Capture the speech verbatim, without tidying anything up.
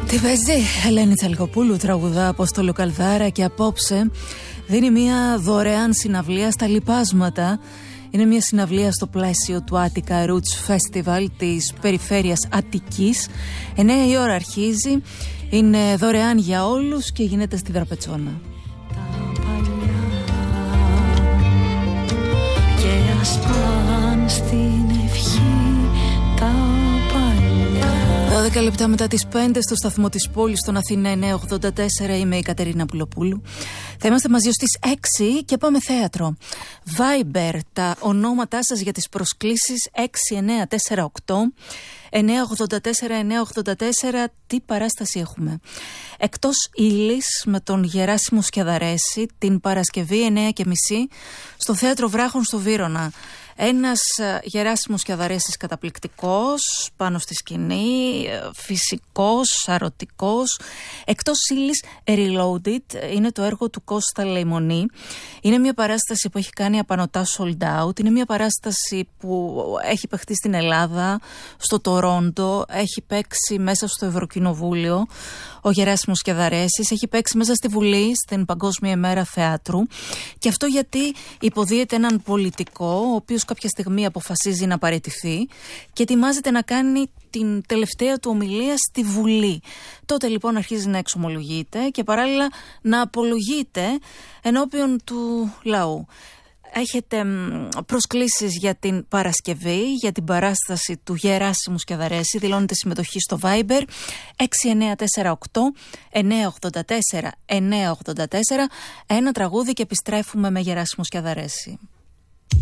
Τι παίζει, Ελένη Τσαλκοπούλου τραγουδά Απόστολο Καλδάρα και απόψε δίνει μια δωρεάν συναυλία στα Λιπάσματα. Είναι μια συναυλία στο πλαίσιο του Attica Roots Festival της περιφέρειας Αττικής. εννιά η ώρα αρχίζει, είναι δωρεάν για όλους και γίνεται στη Δραπετσόνα. Τα παλιά και ας πάνε στην ευχή τα παλιά. δώδεκα λεπτά μετά τις πέντε στο σταθμό της πόλης στον Αθήνα εννιά ογδόντα τέσσερα. Είμαι η Κατερίνα Πουλοπούλου. Θα είμαστε μαζί ως τις έξι και πάμε θέατρο. Viber, τα ονόματά σας για τις προσκλήσεις έξι εννιά τέσσερα οκτώ εννιά ογδόντα τέσσερα εννιά ογδόντα τέσσερα. Τι παράσταση έχουμε? Εκτός ύλης με τον Γεράσιμο Σκιαδαρέση την Παρασκευή εννιά και μισή στο Θέατρο Βράχων στο Βύρωνα. Ένας Γεράσιμος Σκιαδαρέσης καταπληκτικός, πάνω στη σκηνή, φυσικός, σαρωτικός. Εκτός ύλης Reloaded είναι το έργο του Κώστα Λεϊμονή. Είναι μια παράσταση που έχει κάνει απανωτά sold out. Είναι μια παράσταση που έχει παιχτεί στην Ελλάδα, στο Τορόντο, έχει παίξει μέσα στο Ευρωκοινοβούλιο. Ο Γεράσιμος Σκιαδαρέσης έχει παίξει μέσα στη Βουλή, στην Παγκόσμια ημέρα θεάτρου. Και αυτό γιατί υποδίεται έναν πολιτικό, ο οποίος κάποια στιγμή αποφασίζει να παραιτηθεί και ετοιμάζεται να κάνει την τελευταία του ομιλία στη Βουλή. Τότε λοιπόν αρχίζει να εξομολογείται και παράλληλα να απολογείται ενώπιον του λαού. Έχετε προσκλήσεις για την Παρασκευή, για την παράσταση του Γεράσιμου Σκιαδαρέση. Δηλώνετε συμμετοχή στο Viber έξι εννιά τέσσερα οκτώ εννιά ογδόντα τέσσερα εννιά ογδόντα τέσσερα. Ένα τραγούδι και επιστρέφουμε με Γεράσιμο Σκιαδαρέση.